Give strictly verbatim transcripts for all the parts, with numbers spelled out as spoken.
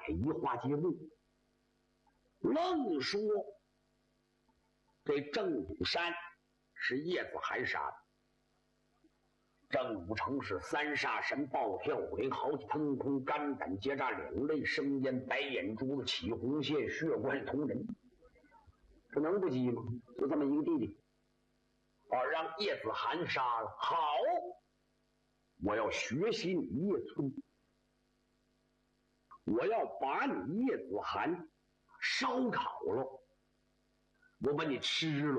移花接木，愣说这郑武山是叶子涵杀的。郑武成是三煞神，暴跳鬼嚎，腾空肝胆结扎，两肋生烟，白眼珠子起红线，血贯瞳仁，这能不急吗？就这么一个弟弟，哦，让叶子涵杀了。好，我要学习你叶村，我要把你叶子涵烧烤了，我把你吃了。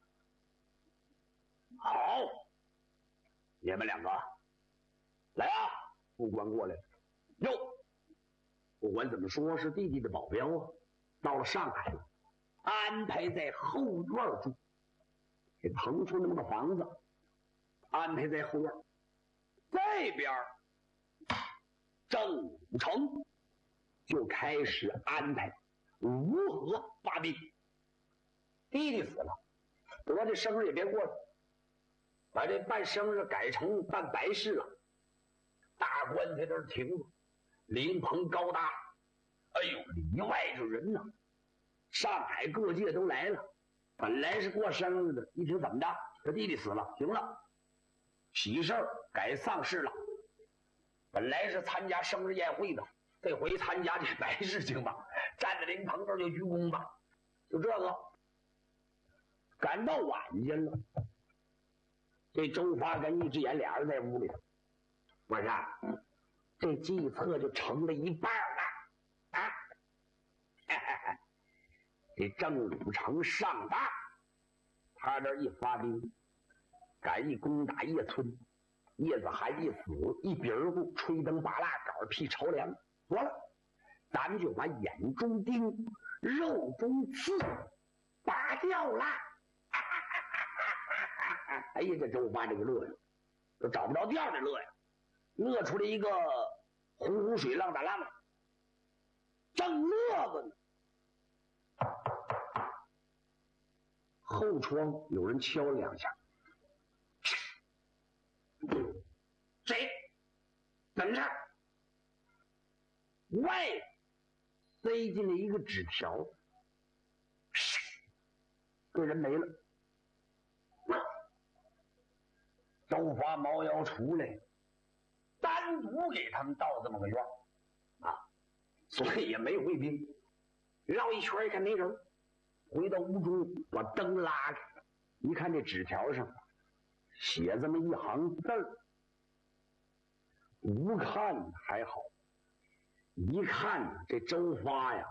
好，你们两个来啊！副官过来了。哟，不管怎么说是弟弟的保镖啊，到了上海了，安排在后院住，给腾出那么个房子，安排在后院。这边郑武成就开始安排如何发兵。弟弟死了，得这生日也别过了，把这办生日改成办白事了。大棺材这儿停了，灵棚高大，哎呦，里外这人呢，上海各界都来了。本来是过生日的，一直怎么着，这弟弟死了，行了，喜事儿改丧事了。本来是参加生日宴会的，这回参加这白事情吧，站在灵棚这儿就鞠躬吧，就这个。赶到晚间了，这周发跟易志言俩人在屋里头，我说这计策就成了一半了啊！这郑武成上当，他这一发兵，敢一攻打叶村，叶子涵一死，一笔而过，吹灯拔蜡，杆劈朝梁，完了，咱们就把眼中钉、肉中刺拔掉了。哎呀，这周发这个乐呀，都找不着调的乐呀，乐出来一个洪湖水浪打浪来，正乐子呢。后窗有人敲两下，谁？怎么事？外塞进来一个纸条，这人没了。周发猫腰出来，单独给他们到这么个院啊，所以也没回兵，绕一圈一看没人，回到屋中把灯拉开，一看这纸条上写这么一行字儿，不看还好，一看这周发呀，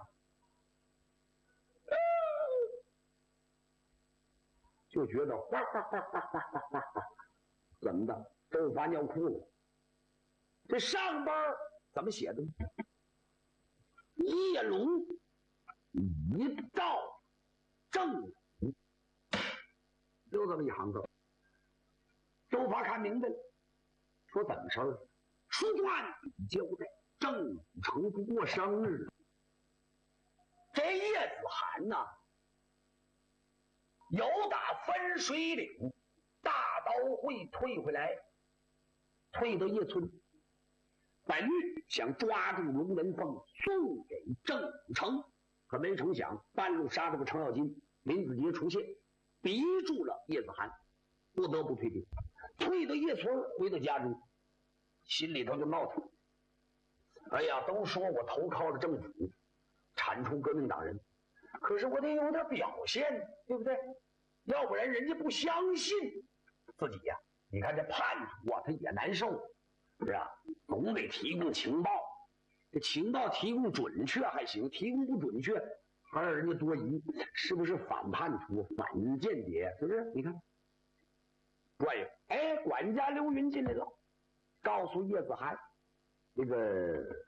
就觉得哗哗哗哗哗哗哗哗，怎么的？周发尿裤了。这上边怎么写的呢？叶龙一道正武，就这么一行字。周发看明白了，说怎么事儿？书断笔交代，郑武成不过生日。这叶子涵呐，由打分水岭大刀会退回来，退到叶村，本欲想抓住龙文凤送给郑武成，可没成想半路杀这个程咬金，林子杰出现，逼住了叶子涵，不得不退兵。退到叶村，回到家中，心里头就闹腾。哎呀，都说我投靠了政府，铲除革命党人，可是我得有点表现，对不对？要不然人家不相信自己呀、啊。你看这叛徒啊，他也难受，是吧？总得提供情报，这情报提供准确还行，提供不准确还让人家多疑，是不是反叛徒、反间谍？是不是？你看，关于哎，管家刘云进来了，告诉叶子涵，这个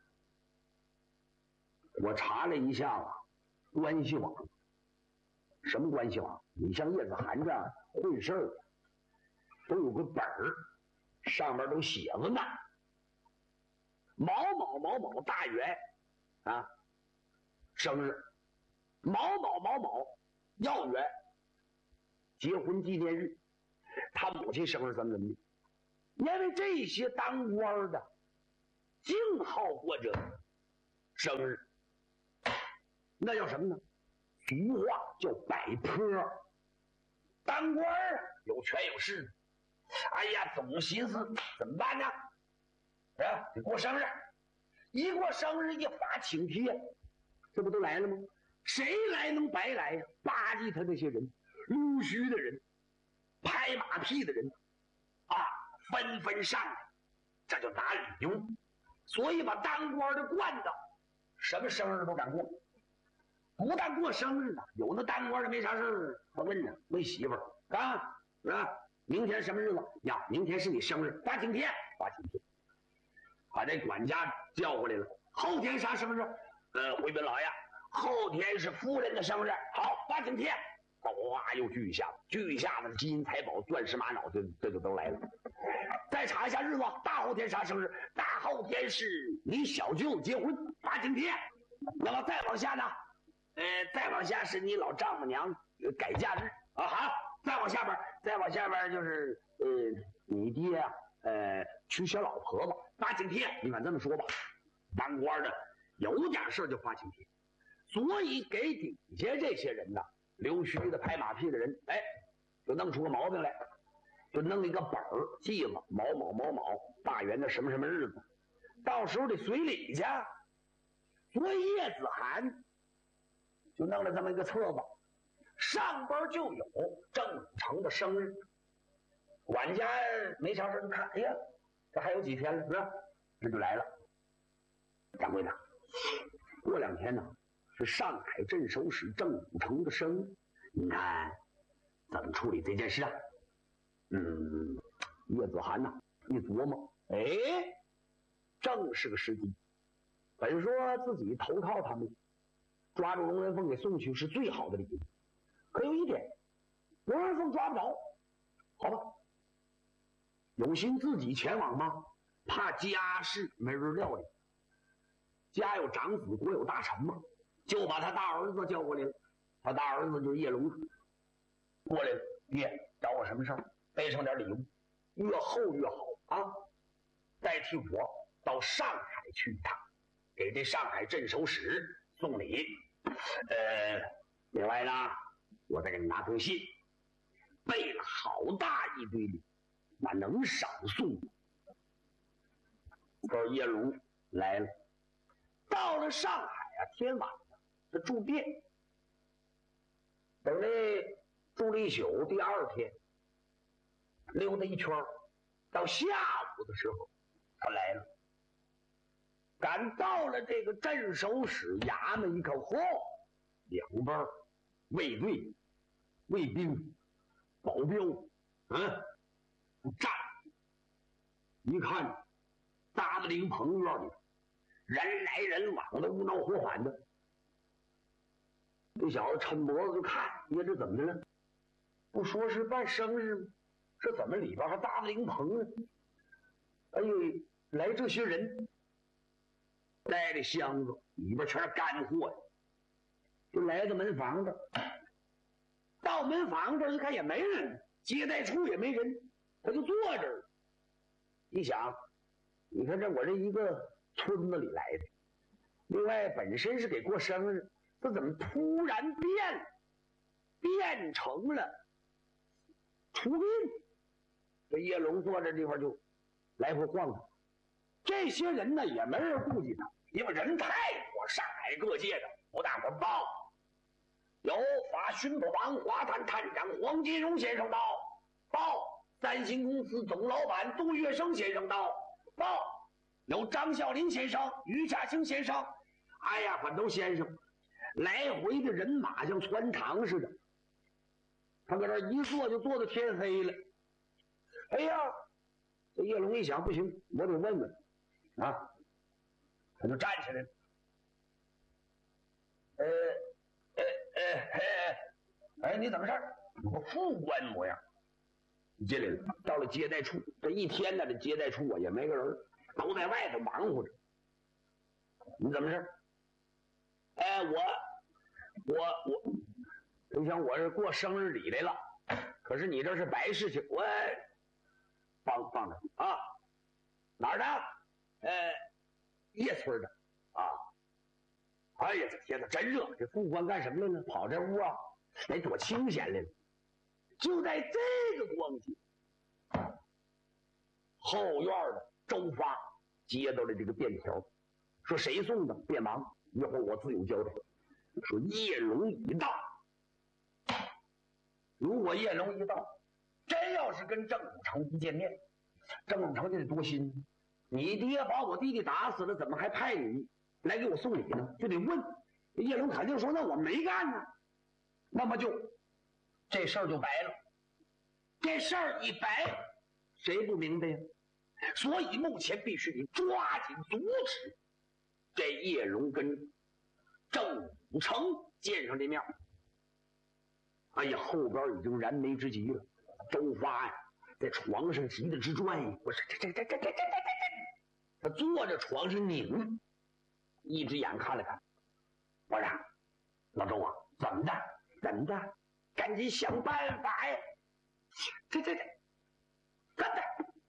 我查了一下啊，关系网。什么关系网？你像叶子涵这样混事儿，都有个本儿，上面都写着呢。某某某某大元啊，生日；某某某某耀元结婚纪念日，他母亲生日怎么怎么的。因为这些当官的，净好过这生日， 那叫什么呢？俗话叫摆坡。当官啊，有权有势，哎呀，总寻思怎么办呢？啊，你过生日，一过生日一发请帖，这不都来了吗？谁来能白来呀？巴结他那些人，溜须的人，拍马屁的人，啊，纷纷上来，这就打理用。所以把当官的惯到，什么生日都敢过。不但过生日呢，有那当官的没啥事儿，他问呢，问媳妇儿啊，是吧？明天什么日子呀？明天是你生日，发请帖，发请帖，把这管家叫过来了。后天啥生日？呃，回禀老爷，后天是夫人的生日，好，发请帖。哗，又聚一下子，聚一下子，金银财宝、钻石玛瑙，这这就都来了。再查一下日子，大后天啥生日？大后天是你小舅结婚，发请帖。那么再往下呢？呃，再往下是你老丈母娘改嫁日啊，好，再往下边，再往下边就是呃，你爹啊，呃，娶小老婆子，发请帖。你敢这么说吧？当官的有点事就发请帖，所以给底下这些人呢，溜须的、拍马屁的人，哎，就弄出个毛病来，就弄一个本儿记了某某某某大元的什么什么日子，到时候得随礼去。所以叶子涵就弄了这么一个册子，上边就有郑成的生日。管家没啥事就看，哎呀，这还有几天了，是吧？这就来了。掌柜的，过两天呢是上海镇守使郑武成的生日，你看怎么处理这件事啊？嗯，叶子涵呐、啊、一琢磨，哎，正是个时机。本说自己投靠他们，抓住龙元凤给送去是最好的礼物。可有一点，龙元凤抓不着，好吧？有心自己前往吗？怕家事没人料理。家有长子，国有大臣嘛，就把他大儿子叫过来了。他大儿子就是叶龙过来了，爹找我什么事儿？备上点礼物，越厚越好啊！代替我到上海去一趟，给这上海镇守使送礼。呃，另外呢，我再给你拿封信，备了好大一堆礼，那能少送？这叶龙来了。到了上海啊，天晚了，这住店，等那住了一宿，第二天溜达一圈，到下午的时候，他来了。赶到了这个镇守使衙门一看，嚯，两边卫队、卫兵、保镖，嗯，站，一看大的灵棚院里。人来人往的，乌闹火喊的。这小子抻脖子就看，你这怎么的了？不说是办生日吗？这怎么里边还搭了灵棚呢？哎呦，来这些人，带着箱子，里边全是干货呀。就来到门房子，到门房这一看也没人，接待处也没人，他就坐这儿。一想，你看这我这一个村子里来的，另外本身是给过生日，这怎么突然变变成了出殡？这叶龙坐这地方就来回晃荡。这些人呢也没人顾及他，因为人太多，上海各界的不大伙报。有法巡捕王华探探长黄金荣先生到，报三星公司总老板杜月笙先生到，报有张孝林先生、于家兴先生，哎呀，反都先生，来回的人马像穿堂似的。他搁这一坐就坐到天黑了。哎呀，这叶龙一想，不行，我得问问啊，他就站起来了。呃，呃，呃，哎，哎，你怎么事儿？有个副官模样。进来了，到了接待处，这一天呢，这接待处啊也没个人。都在外头忙活着。你怎么事？哎，我我我，就像我是过生日礼来了，可是你这是白事情，我放放着啊。哪儿的？呃，叶村的啊。啊， 哎呀，这天哪，真热！这副官干什么来了？跑这屋啊，来躲清闲来了。就在这个光景，后院的周发接到了这个便条，说谁送的？别忙，一会儿我自有交代。说叶龙已到。如果叶龙一到，真要是跟郑武成一见面，郑武成就得多心。你爹把我弟弟打死了，怎么还派你来给我送礼呢？就得问。叶龙肯定说：“那我没干呢。”那么就这事儿就白了。这事儿一白，谁不明白呀？所以目前必须得抓紧阻止这叶龙跟郑武成见上这面。哎呀，后边已经燃眉之急了。周发呀，在床上急得直转呀！我说这这这这这这这这这，他坐着床上拧，一只眼看了看，我说老周啊，怎么的？怎么的？赶紧想办法呀！这这这，怎的？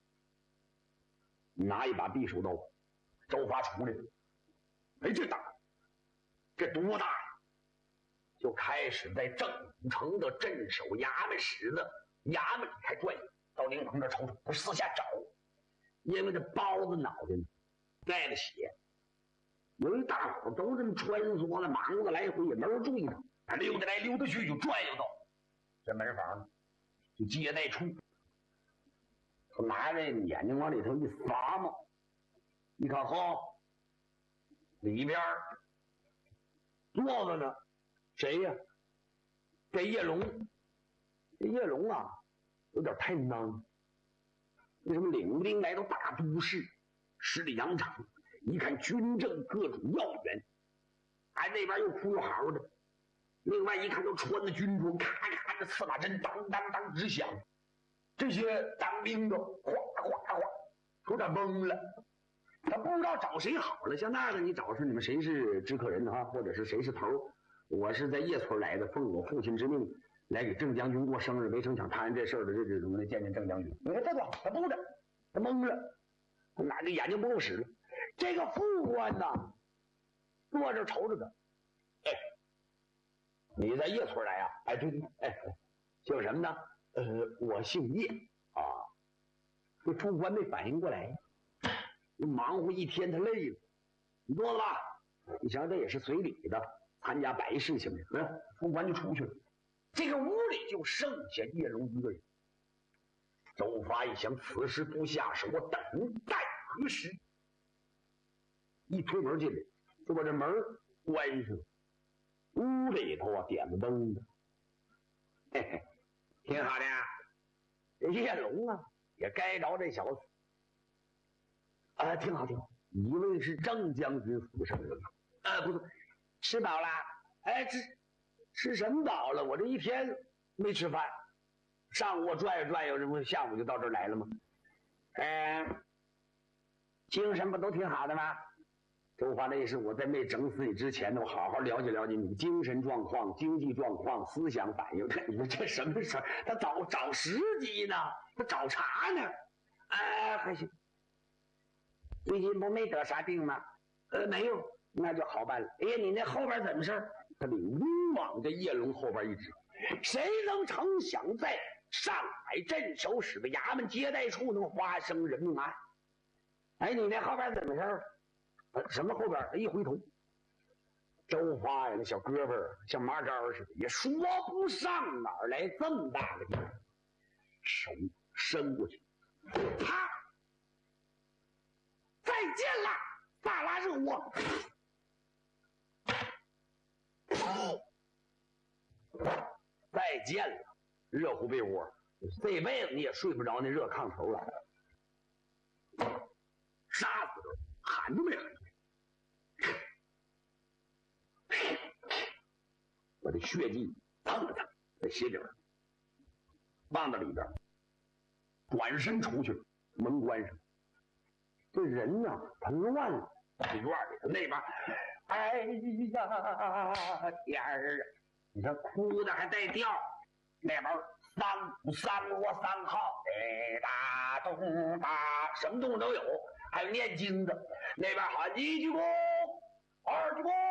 拿一把匕首刀，周发出来了。哎，这大，这多大呀？就开始在郑武成的镇守衙门室的衙门里开转悠，到灵棚这瞅瞅，他四下找，因为这包子脑袋呢带了血，有一大伙都这么穿梭了，忙着来回，也没人注意他，他溜达来溜达去，就转悠到这门房，就接待处，他拿着眼睛往里头一撒嘛，一看好，里边坐着呢。谁呀？这叶龙，这叶龙啊，有点太囊。为什么领兵来到大都市，十里洋场，一看军政各种要员，哎，那边又哭又嚎的。另外一看，都穿的军装，咔咔的刺马针当当当直响。这些当兵的哗哗哗，有点懵了。他不知道找谁好了。像那个，你找是你们谁是知客人啊，或者是谁是头？我是在叶村来的，奉我父亲之命来给郑将军过生日，没成想摊上这事儿的，这这什么的，见见郑将军。你看这个，他不着，他懵了，他哪个眼睛不够使了？这个副官呐，坐这瞅着他，哎，你在叶村来啊？哎，对对，哎，姓什么呢？呃，我姓叶啊。这副官没反应过来，忙活一天，他累了，你坐了吧？你想这也是随礼的。参加白事情的，嗯，副官就出去了。这个屋里就剩下叶龙一个人。周发一想，此时不下手，我等待何时？一推门进来，就把这门关上了。屋里头啊，点着灯的，嘿嘿，挺好的呀。这叶龙啊，也该着这小子啊，挺好挺好。一位是郑将军府上人，啊，不是。吃饱了？哎，吃吃什么饱了？我这一天没吃饭，上午我转悠转悠，这不下午就到这儿来了吗？嗯，精神不都挺好的吗？周发那是我在没整死你之前呢，我好好了解了解你精神状况、经济状况、思想反应。你说这什么事儿？他找找时机呢？他找茬呢？哎，还行。最近不没得啥病吗？呃，没有。那就好办了。哎呀，你那后边怎么事？他领兵往这叶龙后边一指，谁能成想在上海镇守使的衙门接待处能发生人命案？哎，你那后边怎么事？啊、什么后边？一回头，周发呀，那小胳膊像麻杆似的，也说不上哪儿来这么大的劲儿，手伸过去，啪！再见了，萨拉热窝。再见了，热乎被窝，这辈子你也睡不着那热炕头了。杀死他，喊都没喊出来。我的血迹蹭了蹭在心里边，放到里边，转身出去了，门关上。这人呢、啊，他乱了，这院里头那边。哎呀，天儿啊！你看哭的还带调，那边三五三锣三号，哎哒咚哒，什么动物都有，还有念经的。那边喊一鞠躬，二鞠躬，